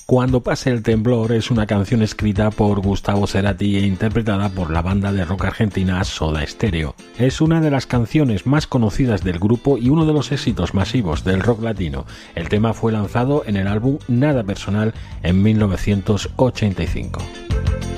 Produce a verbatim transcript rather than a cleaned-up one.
Cuando pase el temblor es una canción escrita por Gustavo Cerati e interpretada por la banda de rock argentina Soda Stereo. Es una de las canciones más conocidas del grupo y uno de los éxitos masivos del rock latino. El tema fue lanzado en el álbum Nada Personal en mil novecientos ochenta y cinco.